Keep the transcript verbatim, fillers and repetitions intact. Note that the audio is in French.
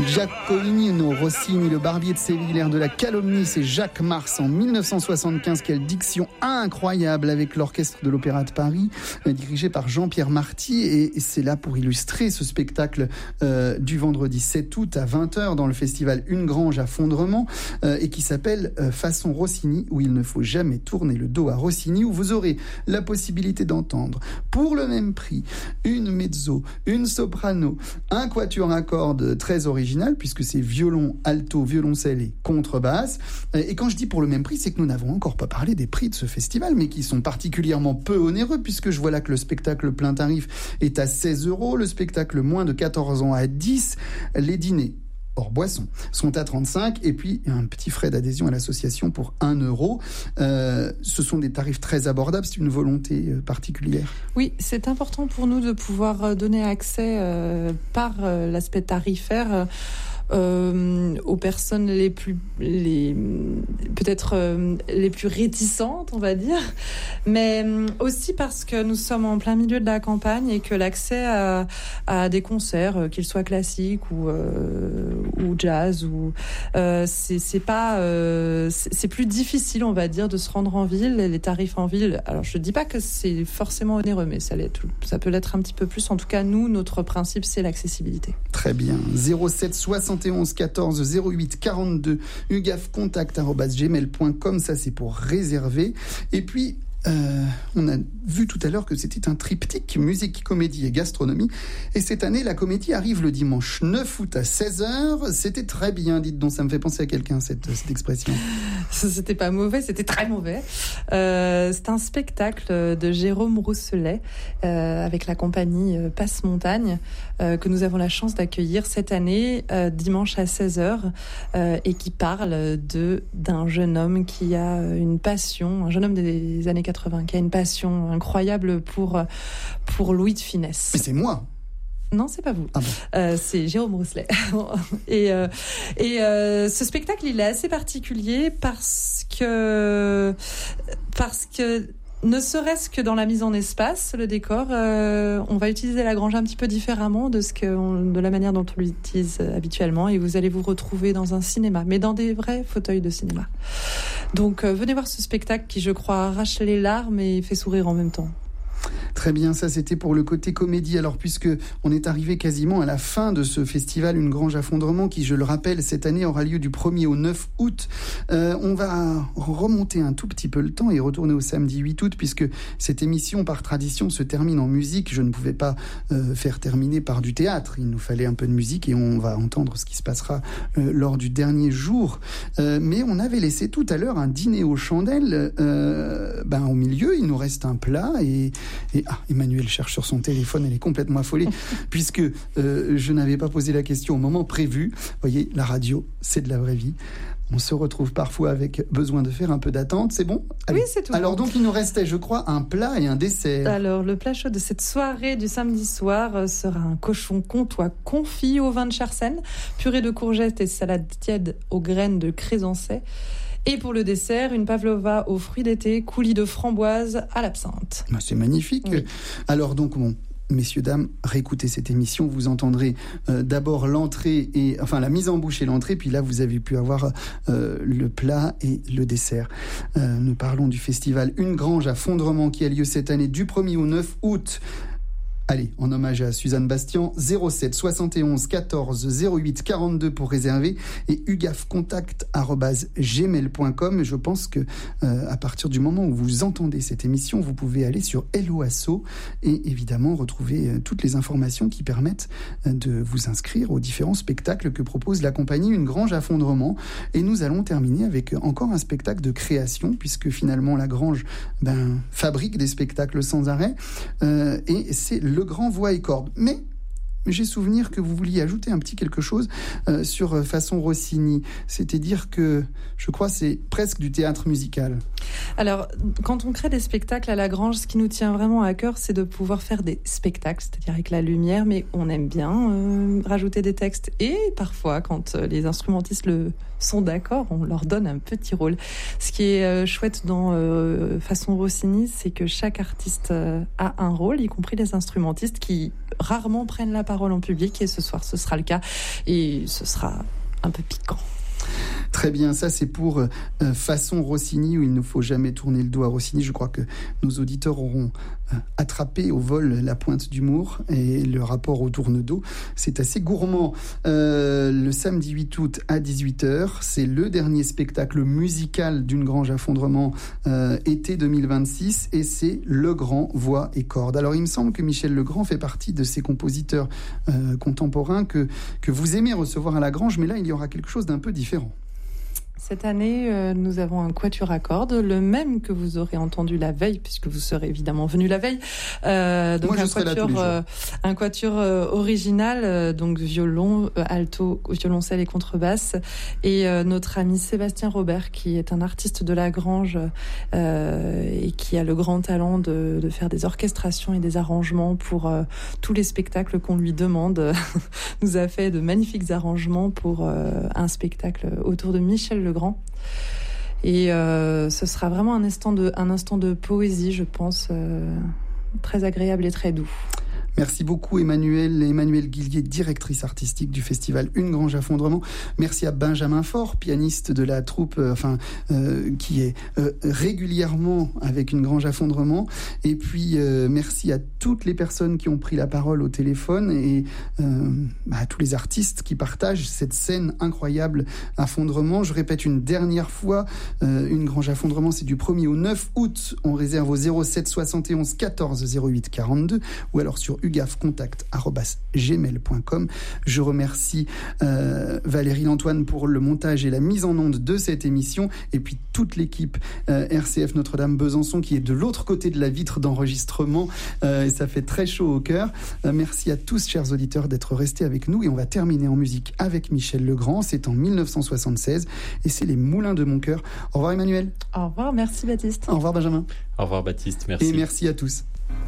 Giacomino Rossini, le barbier de Séville, l'air de la calomnie, c'est Jacques Mars en dix-neuf cent soixante-quinze. Quelle diction incroyable avec l'orchestre de l'Opéra de Paris, euh, dirigé par Jean-Pierre Marty. Et, et c'est là pour illustrer ce spectacle euh, du vendredi sept août à vingt heures dans le festival Une Grange à Fondrement euh, et qui s'appelle euh, Façon Rossini, où il ne faut jamais tourner le dos à Rossini, où vous aurez la possibilité d'entendre pour le même prix une mezzo, une soprano, un quatuor à cordes très original puisque c'est violon, alto, violoncelle et contrebasse. Et quand je dis pour le même prix, c'est que nous n'avons encore pas parlé des prix de ce festival, mais qui sont particulièrement peu onéreux puisque je vois là que le spectacle plein tarif est à seize euros, le spectacle moins de quatorze ans à dix, les dîners hors boisson sont à trente-cinq et puis un petit frais d'adhésion à l'association pour un euro. Euh, ce sont des tarifs très abordables, c'est une volonté particulière. Oui, c'est important pour nous de pouvoir donner accès euh, par euh, l'aspect tarifaire euh, Euh, aux personnes les plus, les, peut-être euh, les plus réticentes, on va dire, mais euh, aussi parce que nous sommes en plein milieu de la campagne et que l'accès à, à des concerts, euh, qu'ils soient classiques ou, euh, ou jazz, ou euh, c'est, c'est pas, euh, c'est, c'est plus difficile, on va dire, de se rendre en ville. Les tarifs en ville, alors je dis pas que c'est forcément onéreux, mais ça, l'est, ça peut l'être un petit peu plus. En tout cas, nous, notre principe, c'est l'accessibilité. Très bien. zéro sept soixante et onze quatorze zéro huit quarante-deux ugafcontact arobase gmail point com, ça c'est pour réserver. Et puis Euh, on a vu tout à l'heure que c'était un triptyque musique, comédie et gastronomie, et cette année la comédie arrive le dimanche neuf août à seize heures. C'était très bien, dites donc, ça me fait penser à quelqu'un cette, cette expression. C'était pas mauvais, c'était très mauvais. Euh, c'est un spectacle de Jérôme Rousselet euh, avec la compagnie euh, Passe-Montagne euh, que nous avons la chance d'accueillir cette année euh, dimanche à seize heures euh, et qui parle de, d'un jeune homme qui a une passion, un jeune homme des années quatre-vingts qui a une passion incroyable pour, pour Louis de Funès. Mais c'est moi. Non, c'est pas vous. Ah bon. euh, c'est Jérôme Rousselet. et euh, et euh, ce spectacle, il est assez particulier parce que parce que ne serait-ce que dans la mise en espace, le décor, euh, on va utiliser la grange un petit peu différemment de ce que on, de la manière dont on l'utilise habituellement, et vous allez vous retrouver dans un cinéma, mais dans des vrais fauteuils de cinéma. Donc euh, venez voir ce spectacle qui, je crois, arrache les larmes et fait sourire en même temps. Très bien, ça c'était pour le côté comédie. Alors puisque on est arrivé quasiment à la fin de ce festival Une Grange à Fondrement, qui, je le rappelle, cette année aura lieu du premier au neuf août, euh, on va remonter un tout petit peu le temps et retourner au samedi huit août, puisque cette émission par tradition se termine en musique. Je ne pouvais pas euh, faire terminer par du théâtre, il nous fallait un peu de musique et on va entendre ce qui se passera euh, lors du dernier jour. Euh, mais on avait laissé tout à l'heure un dîner aux chandelles. Euh, ben, au milieu, il nous reste un plat et Et ah, Emmanuel cherche sur son téléphone, elle est complètement affolée, puisque euh, je n'avais pas posé la question au moment prévu. Vous voyez, la radio, c'est de la vraie vie. On se retrouve parfois avec besoin de faire un peu d'attente, c'est bon ? Allez. Oui, c'est tout. Alors donc, il nous restait, je crois, un plat et un dessert. Alors, le plat chaud de cette soirée du samedi soir sera un cochon comtois confit au vin de Charsène, purée de courgettes et salade tiède aux graines de crésancet. Et pour le dessert, une pavlova aux fruits d'été, coulis de framboise à l'absinthe. Ben, c'est magnifique. Oui. Alors donc, bon, messieurs, dames, réécoutez cette émission. Vous entendrez euh, d'abord l'entrée, et enfin la mise en bouche et l'entrée, puis là, vous avez pu avoir euh, le plat et le dessert. Euh, nous parlons du festival Une Grange à Fondrement qui a lieu cette année du premier au neuf août. Allez, en hommage à Suzanne Bastian, zéro sept soixante et onze quatorze zéro huit quarante-deux pour réserver et ugafcontact arobase gmail point com. Je pense que euh, à partir du moment où vous entendez cette émission, vous pouvez aller sur Hello Asso et évidemment retrouver euh, toutes les informations qui permettent euh, de vous inscrire aux différents spectacles que propose la compagnie Une Grange à Fondrement. Et nous allons terminer avec encore un spectacle de création, puisque finalement la Grange ben, fabrique des spectacles sans arrêt euh, et c'est le Grand Voix et Cordes. Mais j'ai souvenir que vous vouliez ajouter un petit quelque chose euh, sur euh, Façon Rossini. C'est-à-dire que, je crois, c'est presque du théâtre musical. Alors, quand on crée des spectacles à la Grange, ce qui nous tient vraiment à cœur, c'est de pouvoir faire des spectacles, c'est-à-dire avec la lumière, mais on aime bien euh, rajouter des textes. Et parfois, quand euh, les instrumentistes le sont d'accord, on leur donne un petit rôle. Ce qui est euh, chouette dans euh, Façon Rossini, c'est que chaque artiste euh, a un rôle, y compris les instrumentistes qui rarement prennent la parole. parole en public, et ce soir ce sera le cas, et ce sera un peu piquant. Très bien, ça c'est pour euh, façon Rossini, où il ne faut jamais tourner le dos à Rossini. Je crois que nos auditeurs auront euh, attrapé au vol la pointe d'humour, et le rapport au tourne-dos, c'est assez gourmand. Euh, le samedi huit août à dix-huit heures, c'est le dernier spectacle musical d'une Grange à Fondrement euh, été deux mille vingt-six, et c'est Legrand voix et cordes. Alors il me semble que Michel Legrand fait partie de ces compositeurs euh, contemporains que, que vous aimez recevoir à la Grange, mais là il y aura quelque chose d'un peu différent. Cette année, euh, nous avons un quatuor à cordes, le même que vous aurez entendu la veille, puisque vous serez évidemment venu la veille. Euh, donc Moi, un quatuor, euh, un quatuor euh, original, euh, donc violon, euh, alto, violoncelle et contrebasse, et euh, notre ami Sébastien Robert, qui est un artiste de la Grange euh, et qui a le grand talent de, de faire des orchestrations et des arrangements pour euh, tous les spectacles qu'on lui demande. Nous a fait de magnifiques arrangements pour euh, un spectacle autour de Michel Legrand. Et euh, ce sera vraiment un instant de, un instant de poésie, je pense, euh, très agréable et très doux. Merci beaucoup Emmanuel, Emmanuel Guillier, directrice artistique du festival Une Grange à Fondrement. Merci à Benjamin Faure, pianiste de la troupe, euh, enfin euh, qui est euh, régulièrement avec Une Grange à Fondrement. Et puis euh, merci à toutes les personnes qui ont pris la parole au téléphone, et euh, bah, à tous les artistes qui partagent cette scène incroyable à Fondrement. Je répète une dernière fois, euh, Une Grange à Fondrement, c'est du premier au neuf août. On réserve au zéro sept soixante et onze quatorze zéro huit quarante-deux, ou alors sur ugafcontact arobase gmail point com. Je remercie euh, Valérie Antoine pour le montage et la mise en onde de cette émission, et puis toute l'équipe euh, R C F Notre-Dame Besançon qui est de l'autre côté de la vitre d'enregistrement, euh, et ça fait très chaud au cœur. Euh, merci à tous, chers auditeurs, d'être restés avec nous, et on va terminer en musique avec Michel Legrand. C'est en mille neuf cent soixante-seize et c'est Les Moulins de mon cœur. Au revoir Emmanuel. Au revoir, merci Baptiste. Au revoir Benjamin. Au revoir Baptiste, merci. Et merci à tous.